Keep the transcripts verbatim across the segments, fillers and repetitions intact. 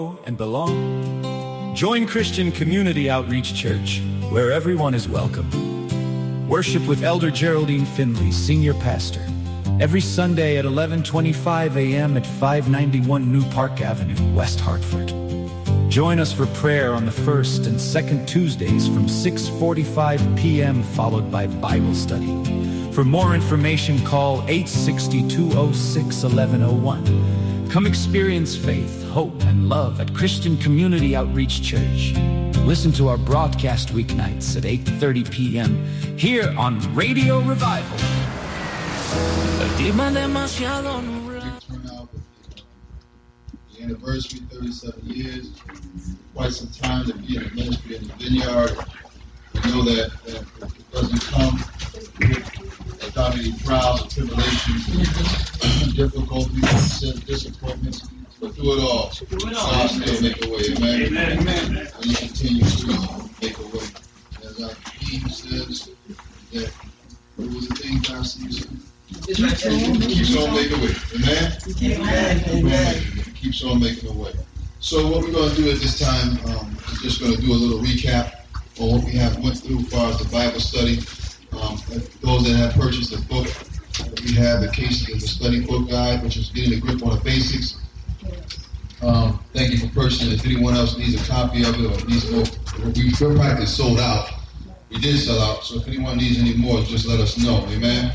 and belong? Join Christian Community Outreach Church, where everyone is welcome. Worship with Elder Geraldine Finley, Senior Pastor, every Sunday at eleven twenty-five a m at five ninety-one New Park Avenue, West Hartford. Join us for prayer on the first and second Tuesdays from six forty-five p m followed by Bible study. For more information, call eight six two, two oh six, one one oh one. Come experience faith, hope, and love at Christian Community Outreach Church. Listen to our broadcast weeknights at eight thirty p m here on Radio Revival. The anniversary, thirty-seven years, quite some time to be in the ministry in the vineyard. We know that, that it doesn't come without any trials and tribulations, difficulties, disappointments, but through it all, God still make a way, amen? Amen. Amen. And He continues to make a way. As our theme says, that what was the thing Pastor you said? He keeps on making a way, amen? Amen. Amen. He keeps on making a way. So what we're going to do at this time um, is just going to do a little recap on what we have went through as far as the Bible study. Um, those that have purchased the book, we have the Case of the Study Book Guide, which is getting a grip on the basics. Um, thank you for purchasing it. If anyone else needs a copy of it or needs more, we feel practically sold out. We did sell out, so if anyone needs any more, just let us know. Amen.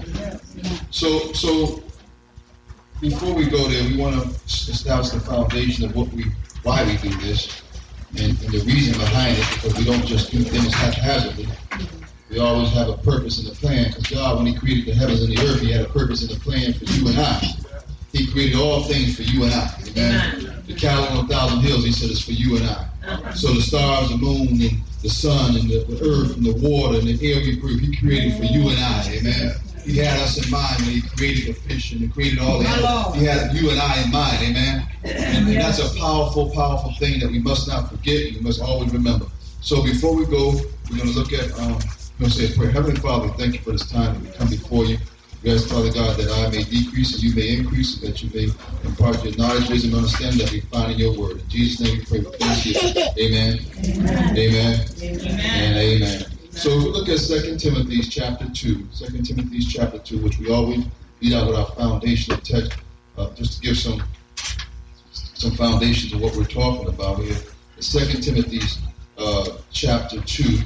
So, so before we go there, we want to establish the foundation of what we, why we do this, and, and the reason behind it, because we don't just do things haphazardly. We always have a purpose and a plan, because God, when He created the heavens and the earth, He had a purpose and a plan for you and I. He created all things for you and I. Amen. The cattle on a thousand hills, He said, is for you and I. So the stars, the moon, and the sun, and the, the earth, and the water, and the air we breathe, He created for you and I. Amen. He had us in mind when He created the fish and He created all the animals. He had you and I in mind. Amen. And, and that's a powerful, powerful thing that we must not forget and we must always remember. So before we go, we're going to look at, um, we're going to say a prayer. Heavenly Father, thank you for this time that we come before you. We ask, Father God, that I may decrease and you may increase, and that you may impart your knowledge, wisdom, and understanding that we find in your word. In Jesus' name we pray with thanksgiving. Amen. Amen. Amen. Amen. And amen. So if we look at Second Timothy chapter two, Second Timothy chapter two, which we always lead out with our foundational text, uh, just to give some some foundations of what we're talking about here. Second Timothy uh, chapter two,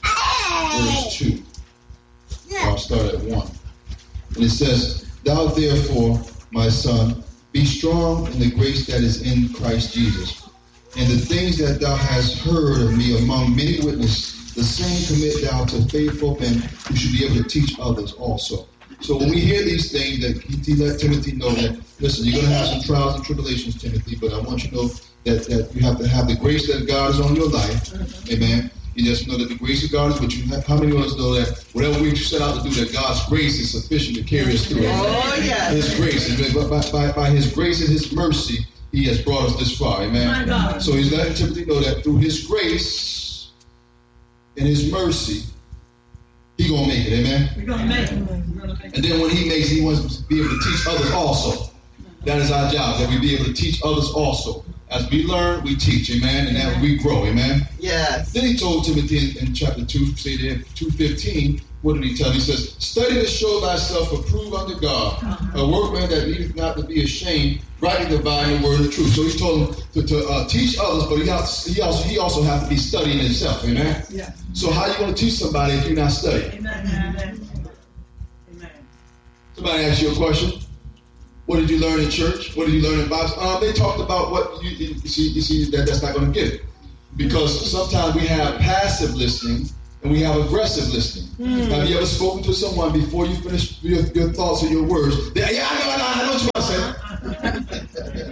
verse two. I'll start at one. And it says, Thou therefore, my son, be strong in the grace that is in Christ Jesus. And the things that thou hast heard of me among many witnesses, the same commit thou to faithful men who should be able to teach others also. So when we hear these things, that he let Timothy know that, listen, you're going to have some trials and tribulations, Timothy, but I want you to know that, that you have to have the grace that God is on your life. Amen. You just know that the grace of God is with you. How many of us know that whatever we set out to do, that God's grace is sufficient to carry us through? Oh, yeah. His grace. And by, by, by His grace and His mercy, He has brought us this far. Amen. So He's letting Timothy know that through His grace and His mercy, He gonna make it. Amen. We're gonna make it. And then when He makes it, He wants to be able to teach others also. That is our job, that we be able to teach others also. As we learn, we teach, amen, and as we grow, amen. Yes. Then He told Timothy in, in chapter two, say there, two fifteen, what did He tell him? He says, Study to show thyself approved unto God, uh-huh. a workman that needeth not to be ashamed, rightly dividing the word of truth. So He told him to, to uh, teach others, but he also, he also he also has to be studying himself, amen. Yeah. So how are you going to teach somebody if you're not studying? Amen. Amen. Somebody asked you a question. What did you learn in church? What did you learn in Bible? Um, they talked about what you, you see. You see that that's not going to get it, because sometimes we have passive listening and we have aggressive listening. Mm. Have you ever spoken to someone before you finish your, your thoughts or your words? They, yeah, I know, I know, I know what you want to say.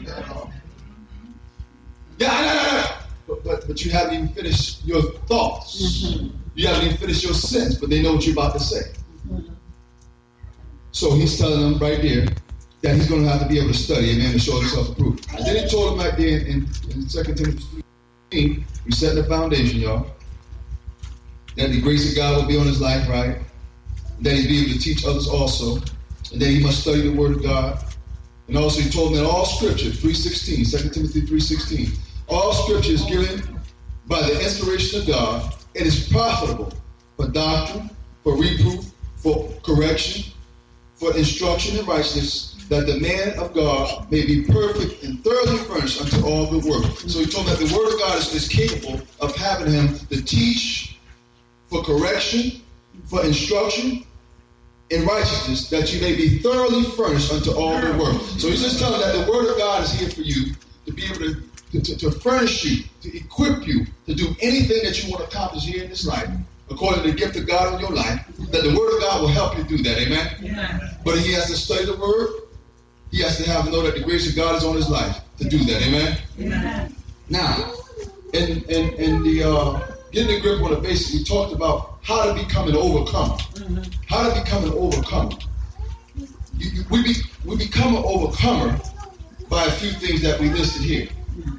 yeah, I know, I know. But, but but you haven't even finished your thoughts. Mm-hmm. You haven't even finished your sentence, but they know what you're about to say. Mm-hmm. So He's telling them right there that he's going to have to be able to study, amen, to show himself approved. And then He told him right there in, in, in Second Timothy three, we set the foundation, y'all, that the grace of God will be on his life, right? That he'd be able to teach others also. And then he must study the Word of God. And also He told him that all Scripture, three sixteen, Second Timothy three sixteen, all scripture is given by the inspiration of God and is profitable for doctrine, for reproof, for correction, for instruction in righteousness, that the man of God may be perfect and thoroughly furnished unto all good work. So he told that the word of God is, is capable of having him to teach for correction, for instruction in righteousness, that you may be thoroughly furnished unto all good work. So he's just telling that the word of God is here for you to be able to, to, to, to furnish you, to equip you, to do anything that you want to accomplish here in this life, according to the gift of God in your life, that the word of God will help you do that. Amen? Yeah. But he has to study the word. He has to have to know that the grace of God is on his life to do that. Amen? Amen. Now, in, in, in the uh, getting a grip on the basics, we talked about how to become an overcomer. Mm-hmm. How to become an overcomer. You, you, we, be, we become an overcomer by a few things that we listed here. Mm-hmm.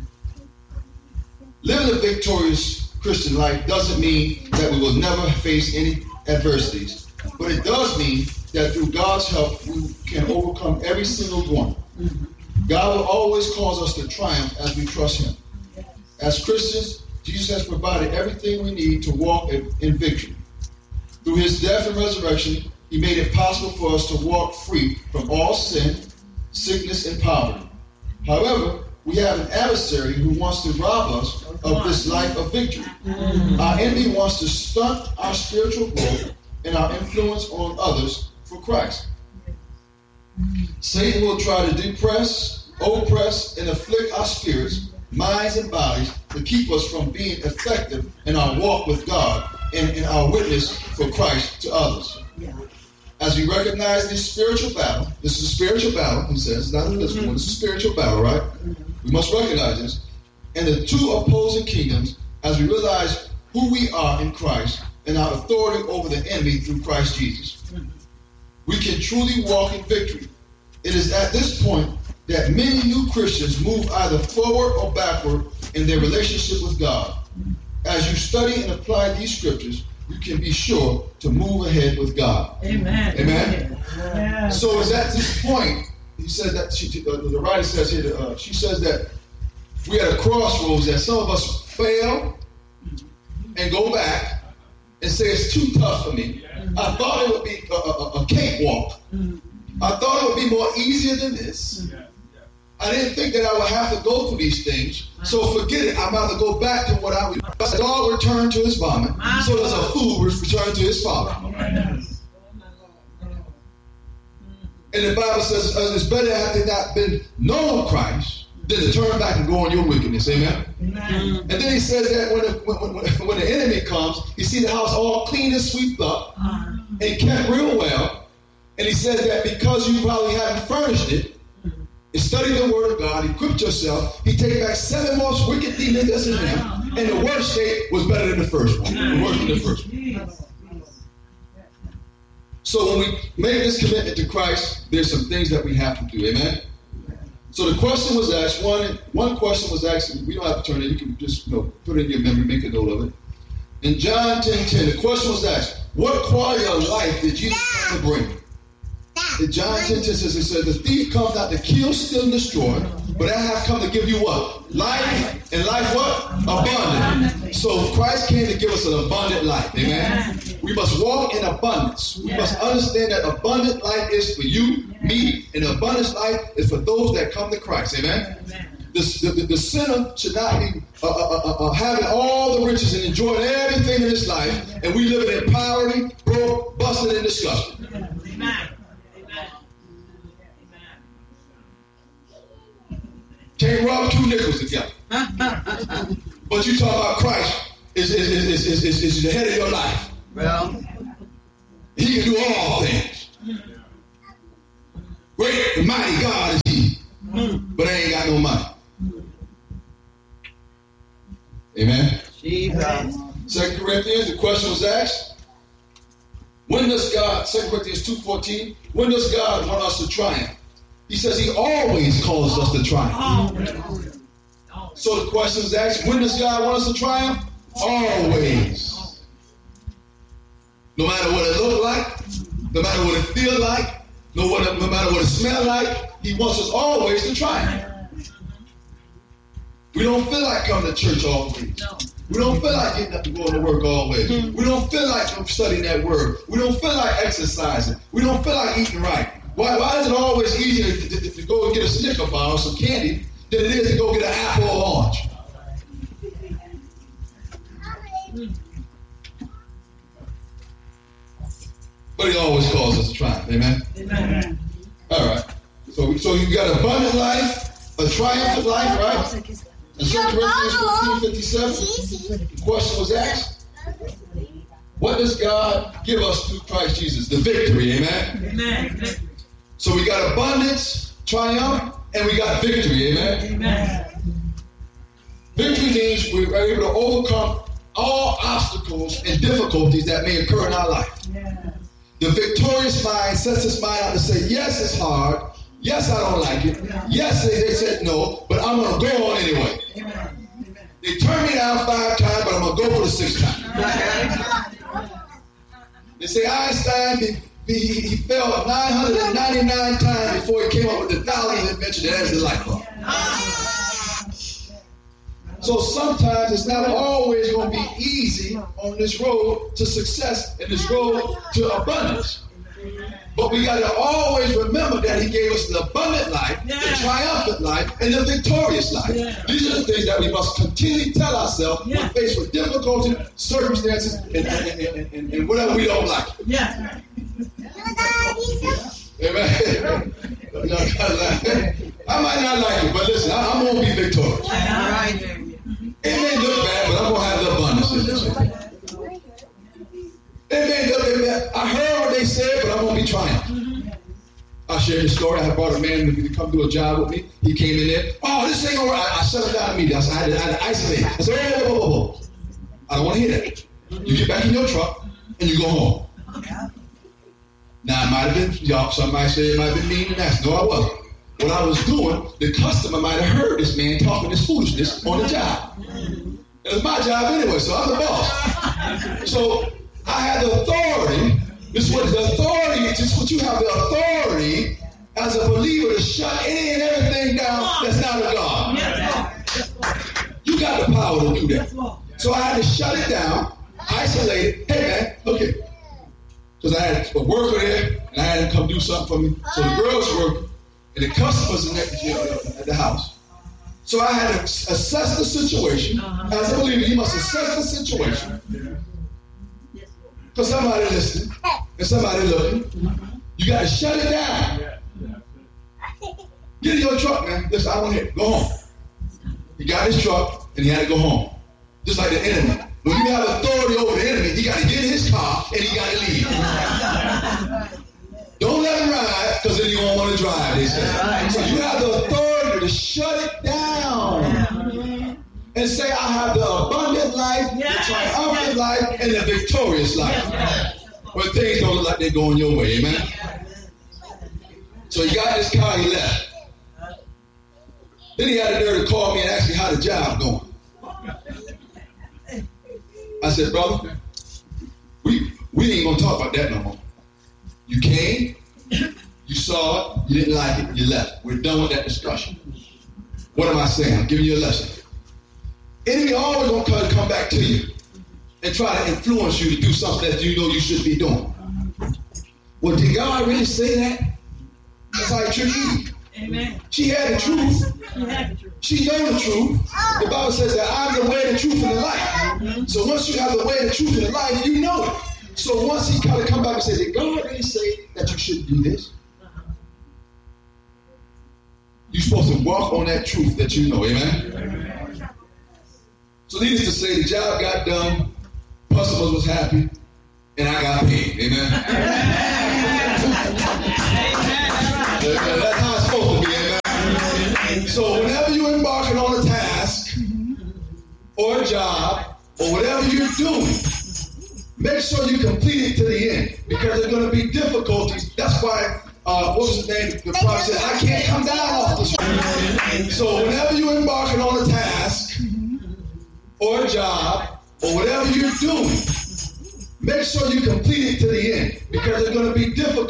Living a victorious Christian life doesn't mean that we will never face any adversities, but it does mean that through God's help, we can overcome every single one. Mm-hmm. God will always cause us to triumph as we trust him. As Christians, Jesus has provided everything we need to walk in, in victory. Through his death and resurrection, he made it possible for us to walk free from all sin, sickness, and poverty. However, we have an adversary who wants to rob us of this life of victory. Mm-hmm. Our enemy wants to stunt our spiritual growth and our influence on others for Christ. Satan will try to depress, oppress, and afflict our spirits, minds, and bodies to keep us from being effective in our walk with God and in our witness for Christ to others. As we recognize this spiritual battle, this is a spiritual battle, he says, not a physical one, it's a spiritual battle, right? We must recognize this. And the two opposing kingdoms, as we realize who we are in Christ and our authority over the enemy through Christ Jesus, we can truly walk in victory. It is at this point that many new Christians move either forward or backward in their relationship with God. As you study and apply these scriptures, you can be sure to move ahead with God. Amen. Amen. Yeah. So it's at this point, he said that she, uh, the writer says here, uh, she says that we at a crossroads that some of us fail and go back and say it's too tough for me. I thought it would be a, a, a cakewalk. I thought it would be more easier than this. I didn't think that I would have to go through these things. So forget it. I'm about to go back to what I was. A dog returned to his vomit. So does a fool return to his father. And the Bible says it's better had they not been known Christ than to turn back and go on your wickedness. Amen? Amen. And then he says that when the, when, when, when the enemy comes, you see the house all clean and swept up and kept real well. And he says that because you probably haven't furnished it, and studied the word of God, equipped yourself, he take back seven more wicked demons that's in him, and the worst state was better than the first one. The worse than the first one. So when we make this commitment to Christ, there's some things that we have to do. Amen? So the question was asked, one, one question was asked, we don't have to turn it, you can just you know, put it in your memory, make a note of it. In John ten ten, the question was asked, what quality of life did Jesus come to bring? In John ten ten says, it says, the thief comes not to kill, steal, and destroy, but I have come to give you what? Life, and life what? Abundant. So Christ came to give us an abundant life. Amen? We must walk in abundance. We must understand that abundant life is for you, me, and abundant life is for those that come to Christ. Amen? The, the, the sinner should not be uh, uh, uh, uh, having all the riches and enjoying everything in this life, and we live in poverty, broke, busted, and disgusted. Amen. Can't rub two nickels together. But you talk about Christ is, is, is, is, is, is the head of your life. Well, he can do all things. Great and mighty God is he. But I ain't got no money. Amen. Second Corinthians, the question was asked. When does God, Second Corinthians two fourteen, when does God want us to triumph? He says he always calls us to triumph. So the question is asked, when does God want us to triumph? Always. No matter what it looks like, no matter what it feels like, no, what, no matter what it smells like, he wants us always to triumph. We don't feel like coming to church always. No. We don't feel like getting up and going to work always. We don't feel like studying that word. We don't feel like exercising. We don't feel like eating right. Why, why is it always easier to, to, to go and get a Snicker bar or some candy than it is to go get an apple or orange? But he always calls us to triumph. Amen? Amen. All right. So, so you got abundant life, a triumphant life, right? In Second Corinthians fifteen fifty-seven, the question was asked, what does God give us through Christ Jesus? The victory, amen? Amen. So we got abundance, triumph, and we got victory, amen? Amen. Victory means we are able to overcome all obstacles and difficulties that may occur in our life. Yeah. The victorious mind sets its mind out to say, yes, it's hard. Yes, I don't like it. Yes, they, they said no, but I'm going to go on anyway. Amen. They turned me down five times, but I'm going to go for the sixth time. They say Einstein, he, he, he fell nine hundred ninety-nine times before he came up with the thousandth invention that has the light bulb. So sometimes it's not always going to be easy on this road to success and this road to abundance. But we got to always remember that he gave us the abundant life, yeah. the triumphant life, and the victorious life. Yeah. These are the things that we must continually tell ourselves yeah. when faced with difficulty, circumstances, and, and, and, and, and whatever we don't like. Yeah. Amen. I might not like it, but listen, I, I'm going to be victorious. All right. It may look bad, but I'm going to have the abundance. It may look bad. I heard what they said, but I'm going to be triumphant. I shared the story. I brought a man to come do a job with me. He came in there. Oh, this ain't going to work. I, I shut him down immediately. I, said, I, had to, I had to isolate him. I said, whoa, whoa, whoa, whoa. I don't want to hear that. You get back in your truck and you go home. Now, it might have been, y'all, somebody said it might have been mean and nasty. No, I wasn't. What I was doing, the customer might have heard this man talking this foolishness on the job. It was my job anyway, so I'm the boss. So I had the authority. This is what the authority is. This is what you have the authority as a believer to shut any and everything down that's not of God. You got the power to do that. So I had to shut it down, isolate it. Hey man, look here. Because I had a worker there, and I had him come do something for me. So the girls working, and the customers in the, at the house. So I had to assess the situation. As a believer, you must assess the situation. Because somebody listening, and somebody looking. You got to shut it down. Get in your truck, man. Listen, I want to hear. Go home. He got his truck, and he had to go home. Just like the enemy. When you have authority over the enemy, he got to get in his car and he got to leave. Don't let him ride, because then you won't want to drive, they say. So you have the authority to shut it down and say, I have the abundant life, the triumphant life, and the victorious life. When things don't look like they're going your way, amen? So he got in his car, he left. Then he had the nerve to call me and ask me how the job going. I said, brother, we we ain't gonna talk about that no more. You came, you saw it, you didn't like it, you left. We're done with that discussion. What am I saying? I'm giving you a lesson. Enemy always gonna come back to you and try to influence you to do something that you know you should be doing. Well, did God really say that? That's how he tricked Eve. Amen. She had the truth. She had the truth. She know the truth. The Bible says that I'm the way, the truth, and the life. Mm-hmm. So once you have the way, the truth, and the life, you know it. So once he kind of come back and say, did God really say that you shouldn't do this? You're supposed to walk on that truth that you know. Amen? Amen. So needless to say, the job got done, customers was happy, and I got paid. Amen? Amen. That's how it's supposed to be. Amen? So whenever you're embarking on a task or a job or whatever you're doing, make sure you complete it to the end, because there's going to be difficulties. That's why, uh, what was his name? The prophet said, I can't come down off this road. So whenever you're embarking on a task or a job or whatever you're doing, make sure you complete it to the end, because there's going to be difficulties.